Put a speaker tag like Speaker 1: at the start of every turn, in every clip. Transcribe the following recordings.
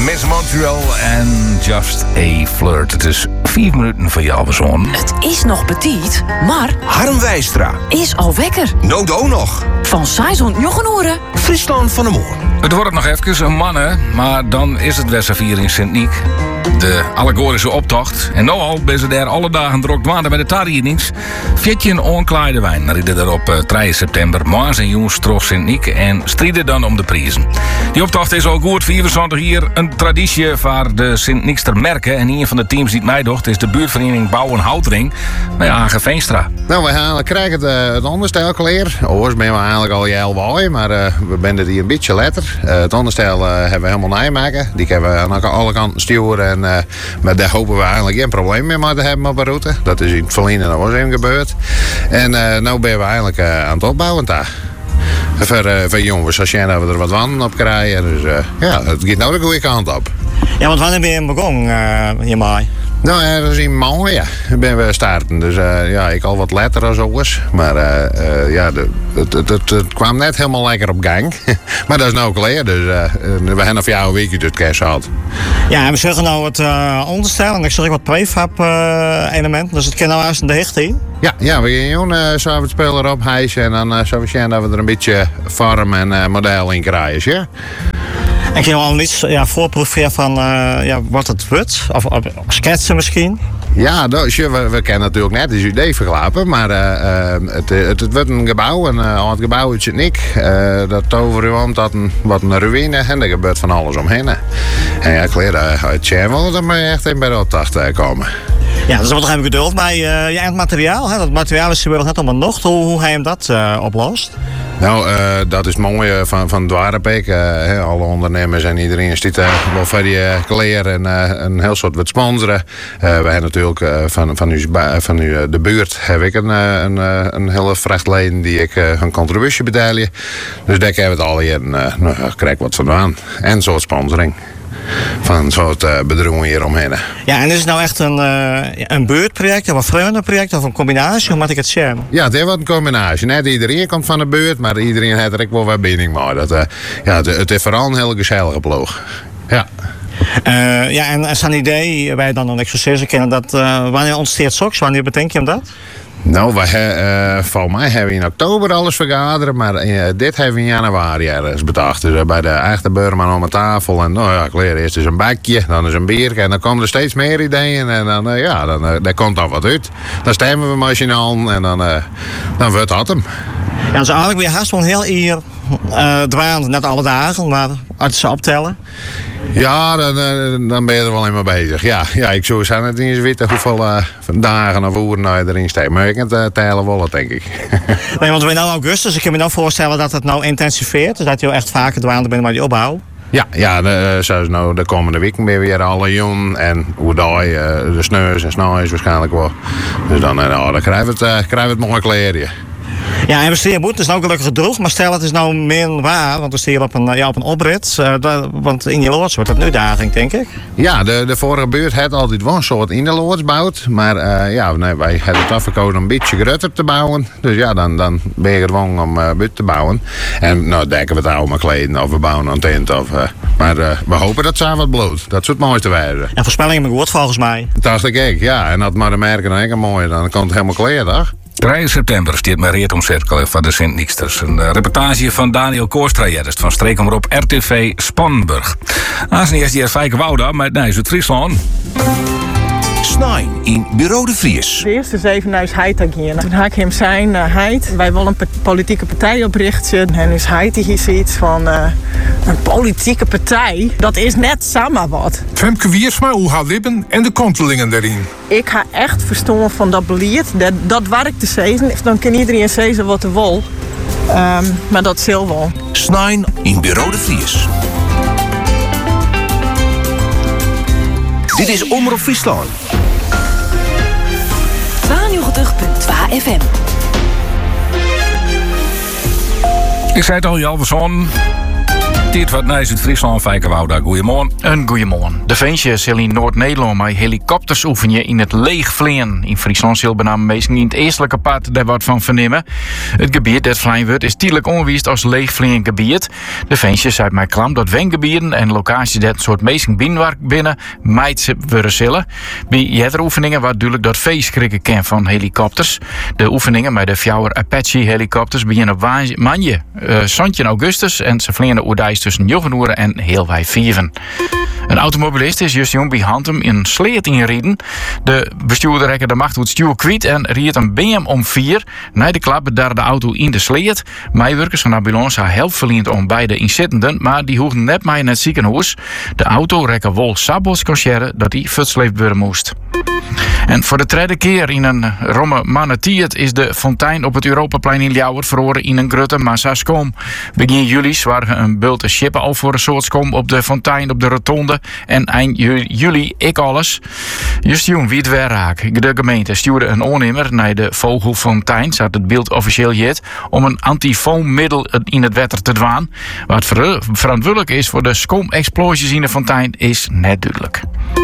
Speaker 1: Miss Montreal en Just a Flirt. Het is 4 minuten van jou, zoon.
Speaker 2: Het is nog petit, maar
Speaker 3: Harm Wijstra
Speaker 2: is al wekker.
Speaker 3: Nodo nog.
Speaker 2: Van Saison Jochenoeren.
Speaker 3: Friesland van de Moor.
Speaker 1: Het wordt nog even een mannen, maar dan is het Westervier in Sint-Niek. De allegorische optocht. En nogal ben ze daar alle dagen druk dwalen met de tarrienings. Vetje een onkleide wijn. Dan rieden er op 3 september maas en jongens trof Sint-Niek en strijden dan om de prijzen. Die optocht is al goed 24 hier een traditie voor de Sint-Nikster merken. En een van de teams die het meedocht is de buurtvereniging Bouw en Houtring bij Agen Veenstra.
Speaker 4: Nou, we krijgen het onderstel klaar. Oors ben we eigenlijk al heel mooi, maar we zijn er hier een beetje later. Het onderstel hebben we helemaal nijmaken. Die hebben we aan alle kanten sturen. Maar daar hopen we eigenlijk geen probleem meer mee te hebben op de route. Dat is in het verleden nog eens gebeurd. En nu ben we eigenlijk aan het opbouwen daar. Voor jongens, als jij we er wat van op krijgen. Dus ja, het gaat nou de goede kant op.
Speaker 5: Ja, want wanneer ben je begonnen hiermee?
Speaker 4: Nou, ergens in maart, ja, ben we starten. Dus ja, ik al wat later als ouders. Maar ja, het kwam net helemaal lekker op gang. Maar dat is nou klaar. Dus we hebben nog voor jou een weekje het kerst gehad.
Speaker 5: Ja, en we zeggen nou het onderstel. En ik zeg wat prefab elementen. Dus het kan nou eens de hecht in.
Speaker 4: Ja, we gaan zo het spel erop hijsen. En dan zo we zien dat we er een beetje vorm en model in krijgen. Ja?
Speaker 5: En kun je al iets voorproeven van wat het wordt? Of schetsen misschien?
Speaker 4: Ja, we kennen natuurlijk net het idee verklapen. Maar het wordt een gebouw. Een gebouw uit Sint-Niek. Dat toveren we om tot een ruïne. En er gebeurt van alles omheen. En ja, klaar, het zijn wel dat we echt in bij de opdracht komen.
Speaker 5: Ja, dus wat hebben we geduld bij het materiaal. Hè? Dat materiaal is weer net allemaal nog. Hoe hij hem dat oplost?
Speaker 4: Nou, dat is mooi van Dwarenbeek. Alle ondernemers en iedereen stiet wel voor die kleren en een heel soort wat sponsoren. We hebben natuurlijk van de buurt heb ik een hele vrachtlijn die ik een contributie betalen. Dus daar hebben we het al hier krijg ik wat vandaan. En een soort sponsoring. Van een soort bedrijven hier omheen.
Speaker 5: Ja, en is het nou echt een buurtproject of een vriendenproject of een combinatie? Hoe moet ik het zeggen?
Speaker 4: Ja, het is wat een combinatie. Niet iedereen komt van de buurt, maar iedereen heeft er ook wel wat binding mee. Het is vooral een heel gezellige ploeg. Ja.
Speaker 5: Ja, en zo'n idee, wij dan nog exercise kennen, dat wanneer ontsteert soks? Wanneer bedenk je hem dat?
Speaker 4: Nou, volgens mij hebben we in oktober alles vergaderen, maar dit hebben we in januari ergens bedacht. Dus bij de echte beurman om de tafel en nou ja, klaar, eerst is een bakje, dan is een bier en dan komen er steeds meer ideeën en dan, daar komt dan wat uit. Dan stemmen we machinaal en dan wordt dat hem.
Speaker 5: Ja, dus eigenlijk ben je haast wel heel hier dwaan, net alle dagen, maar als ze optellen.
Speaker 4: Ja, dan ben je er wel in mee bezig. Ja, ik zou het niet eens weten hoeveel dagen of uren erin steekt. Maar ik kan het tellen wel, denk ik.
Speaker 5: Nee, want we zijn nu augustus. Ik kan me nou voorstellen dat het nou intensiveert. Dus dat je echt vaker dwaande bent bij die opbouw.
Speaker 4: Ja, zoals nou de komende week weer alle jong en hoe de sneus en snijs waarschijnlijk wel. Dus dan krijgen we het mooi kleren.
Speaker 5: Ja, en we staan het is nou gelukkig droog, maar stel het is nou meer waar, want we staan op een oprit. Want in je loods wordt het nu daging, denk ik.
Speaker 4: Ja, de vorige buurt had altijd wel een soort in de loods gebouwd. Maar wij hadden het afgekozen om een beetje groter te bouwen. Dus ja, dan ben je gewoon om buurt te bouwen. En nou dekken we het allemaal kleden of we bouwen een tent. Maar we hopen dat ze wat bloot. Dat zou het mooiste wijzen.
Speaker 5: En voorspellingen me goed volgens mij.
Speaker 4: Dat dacht ik, ja. En dat maar de merken dan ook mooi, dan komt het helemaal klaar, toch?
Speaker 1: 3 september stiert mijn reertomcirkel van de Sint-Niksters. Een reportage van Daniel Koorstrajerst van Streekomroep RTV Spanburg. Als eerst hier Fijke Wouda met Nijs uit Friesland.
Speaker 3: Snijn in Bureau de Vries.
Speaker 6: De eerste 7 is Heid gaan. Toen haak hem zijn Heid. Wij willen een politieke partij oprichten. En is Heid hier zoiets van een politieke partij. Dat is net samen wat.
Speaker 7: Femke Wiersma, hoe haar lippen en de kontelingen erin.
Speaker 6: Ik ga echt verstaan van dat beleid. Dat werkt te zeggen. Dan kan iedereen zeggen wat hij wil. Maar dat zal wel.
Speaker 3: Snijn in Bureau de Vries. Dit is Omroep Friesland.
Speaker 2: 92.2 FM.
Speaker 1: Ik zei het al, Jalverson. Het tijd wat naar Zuid-Friesland, Fijke Wouda. Goedemorgen.
Speaker 8: Een goeiemorgen. De Veensje zal in Noord-Nederland met helikopters oefenen in het Leegvleen. In Friesland zal benamelijk meestal in het eerstelijke part daar wat van vernemen. Het gebied dat vleien wordt is tijdelijk ongewiest als Leegvleen gebied. De Veensje zei mij klam dat wengebieden en locaties dat een soort meestal binnen meid worden zullen. Bij jeder oefeningen wordt duidelijk dat feestschrikken ken van helikopters. De oefeningen met de Fjouwer Apache helikopters beginnen op manje, Santje augustus en ze vliegen oerdijs tussen 9 uur en heel wij 4. Een automobilist is juist jong bij Hantem in een sleet inrieden. De bestuurder rekken de macht hoe het stuur kwijt en riet een BM om 4. Na de klap daar de auto in de sleet. Medewerkers van ambulance hebben hulp verleend om beide inzittenden, maar die hoefden net mee in het ziekenhuis. De auto rekken wol sabots concerne dat die futsleept worden moest. En voor de tweede keer in een romme mannetiert is de fontein op het Europaplein in Ljouwert verloren in een grote massa skom. Begin juli zwaarden een bulte schippen al voor een soort skom op de fontein op de rotonde. En eind juli ik alles. Just jong wie het weer raak. De gemeente stuurde een onnemer naar de Vogelfontein, zat het beeld officieel jet, om een antifoammiddel in het water te dwaan. Wat verantwoordelijk is voor de skomexplosies in de fontein is net duidelijk.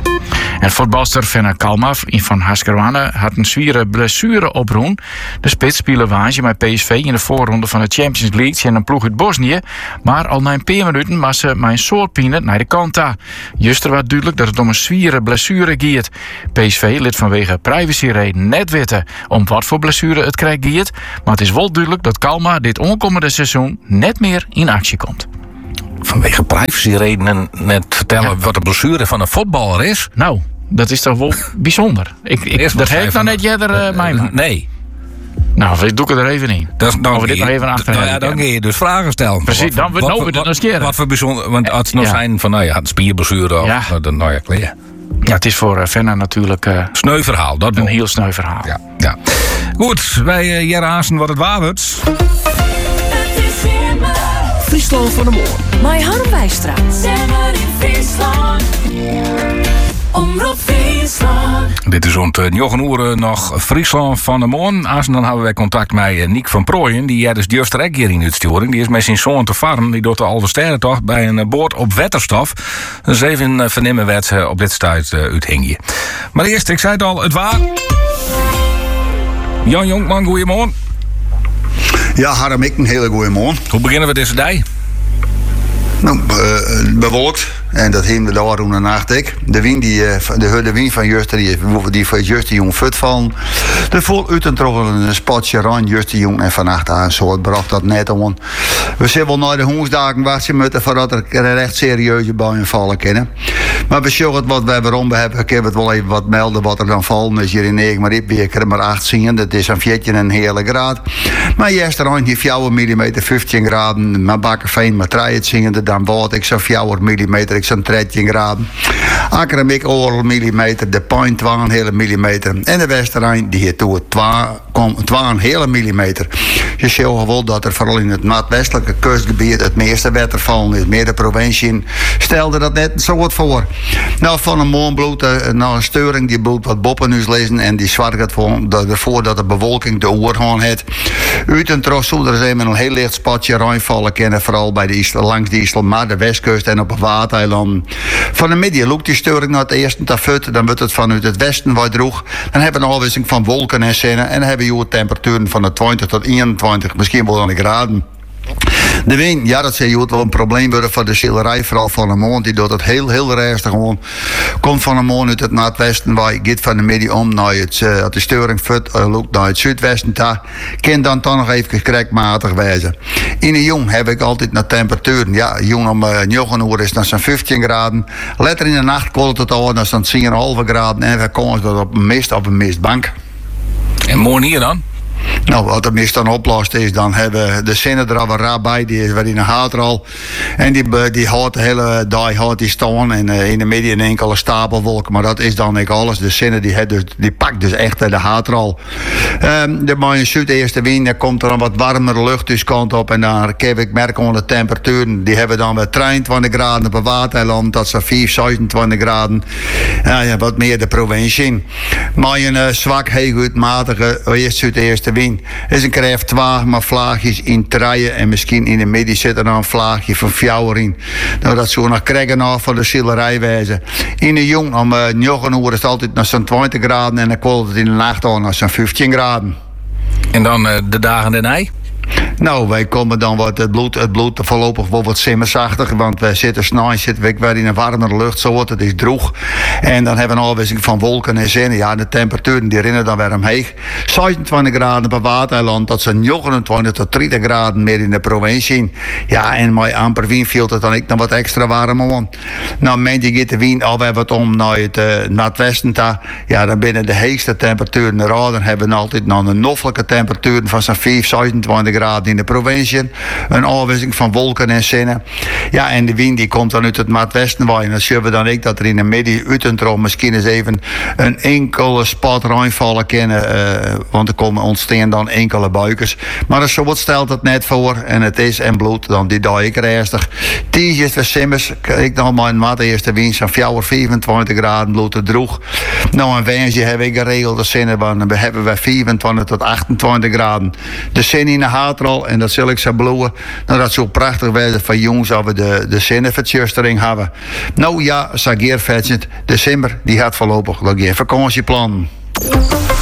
Speaker 8: En voetbalster Fenna Kalmar van Haskerwane had een zware blessure oproen. De spits speelde waantje met PSV in de voorronde van de Champions League en een ploeg uit Bosnië. Maar al na een paar minuten was ze met een soort pine naar de kant aan. Juster was duidelijk dat het om een zware blessure gaat. PSV liet vanwege privacyreden net weten om wat voor blessure het krijgt gaat. Maar het is wel duidelijk dat Kalmar dit onkomende seizoen net meer in actie komt.
Speaker 1: Vanwege privacyredenen net vertellen wat de blessure van een voetballer is.
Speaker 8: Nou, dat is toch wel bijzonder. Dat heeft nou net jij mij.
Speaker 1: Nee.
Speaker 8: Nou, doe ik er even in.
Speaker 1: Dan
Speaker 8: we dit nog even achter.
Speaker 1: Ja, dan kun je dus vragen stellen.
Speaker 8: Precies, dan we het nog keren.
Speaker 1: Wat voor bijzonder, want als het nog zijn van een spierblessure of klaar.
Speaker 8: Ja, het is voor Fenna natuurlijk
Speaker 1: sneu verhaal, dat
Speaker 8: een heel sneu verhaal.
Speaker 1: Ja. Goed, wij Jere Haasen wat het waar wordt.
Speaker 3: Friesland van de Moor.
Speaker 2: Mijn Harm Wijstra.
Speaker 3: Omroep Friesland.
Speaker 1: Dit is rond 9 uur nog Friesland van de Moon. En dan hebben wij contact met Niek van Prooijen. Die is juist direct hier in de uitsturing. Die is met zijn zoon te varen. Die doet de Alversterrentocht bij een boord op Wetterstof. Dus even vernemen werd op dit stuit uit Hingje. Maar eerst, ik zei het al, het waar. Jan Jonkman, goeiemorgen.
Speaker 9: Ja, Harm, ik een hele goeie morgen.
Speaker 1: Hoe beginnen we deze dag?
Speaker 9: Nou, bewolkt. En dat heen we daar toen de nacht ik. De wind van Juster, die voor Juster jong fut vallen. De vol uit en trokken een spatje rand Juster jong. En vannacht aan een soort bracht dat net om. We zijn wel naar de hoensdagen wachten moeten voordat er recht serieuze buien vallen kunnen. Maar we zien het wat we waarom we hebben. Ik heb het wel even wat melden wat er dan vallen. Dus hier in 9 maar ik ben maar 8 zien. Dat is een 14 en een hele graad. Maar gisteren die 4 mm 15 graden. Maar Bakkerveen maar 3 zingen. Dan wordt ik zo'n 4 mm. Ik zo'n 13 graden. Akkeremik over millimeter. De Point 2 hele millimeter. En de Westerrijn die hier toe 2 hele millimeter. Je ziet wel dat er vooral in het noordwestelijke kustgebied het meeste water vallen is. Meer de provincie stelde dat net zo wat voor. Nou, van een moonbloed, een steuring die bloed wat boppenhuis lezen en die zorgt ervoor dat de bewolking de oorgaan heeft. Uit en trots er zijn met een heel licht spatje reinvallen kennen, vooral bij langs de IJssel, maar de westkust en op het Waardeiland. Van de middag loopt die steuring naar het eerste tafut, dan wordt het vanuit het westen wat droeg. Dan hebben we een afwisseling van wolken en zinnen en dan hebben we temperaturen van de 20 tot 21, misschien wel aan de graden. De wind, ja, dat zie je wel een probleem worden voor de schilderij, vooral van de mond. Die doet het heel ernstig gewoon. Komt van de mond uit het noordwesten, waar je gaat van de midden om naar de steuring loopt naar het zuidwesten. Daar kan dan toch nog even correctmatig wijzen. In de jong heb ik altijd naar temperaturen. Ja, jong om 9 uur is dan zo'n 15 graden. Later in de nacht koelt het al, dan is het 10,5 graden. En we komen dat op een mistbank.
Speaker 1: En morgen hier dan?
Speaker 9: Nou, wat de mist dan oplost is, dan hebben de zinnen er al raar bij, die is weer in een haatrol. En die houdt de hele dag die staan en in de midden een enkele stapelwolk. Maar dat is dan niet alles. De zinnen die pakt dus echt de haatrol. De mooie zuideerste wind, dan komt er een wat warmere lucht dus kant op. En dan heb ik merken aan de temperaturen. Die hebben dan weer 23 graden op het Waardeiland. Dat is 26 graden. Ja, wat meer de provincie. Maar een zwak, heel goed matige eerste zuideerste wien. Is een kreeft 2, maar vlaagjes in treien en misschien in de midden zit er dan een vlaagje van fjouwer in. Nou, dat zou nog krijgen af van de schilderij wijzen. In de jong om 9 uur is het altijd naar zo'n 20 graden en dan kwam het in de nacht al naar zo'n 15 graden.
Speaker 1: En dan de dagen daarna?
Speaker 9: Nou, wij komen dan wat het bloed voorlopig wel wat simmersachtig, want wij zitten s'nachts weer in een warmere lucht, zo wordt het is droog. En dan hebben we een afwisseling van wolken en zon. Ja, de temperaturen die rennen dan weer omheen. 26 graden per watereiland, dat zijn 29 tot 30 graden meer in de provincie. Ja, en met amper wien viel het dan ik nog wat extra warm aan. Nou, mensen gaat de wien alweer wat om naar het westen toe. Ja, dan binnen de heegste temperaturen de radar hebben we altijd nog een noffelijke temperaturen van zo'n 26 graden in de provincie. Een afwisseling van wolken en zinnen. Ja, en de wind die komt dan uit het noordwesten waaien. Dan zien we dan ook dat er in de midden uitentrom misschien eens even een enkele spat vallen kunnen. Want er ontstaan dan enkele buikers. Maar als zo wat stelt het net voor. En het is en bloed dan die dag ik rustig. Tientjes voor simmers. Ik dan maar een maat eerste wind van 25 graden bloed te droeg. Nou, een wensje heb ik geregeld de zinnen. Dan hebben we 24 tot 28 graden. De zin in de haatral. En dat zal ik zo bloeien. Nou, dat zou prachtig wezen van jongens als we de zinnenvertjustering hebben. Nou ja, Sageer Vetjent, december, die gaat voorlopig nog geen vakantieplan.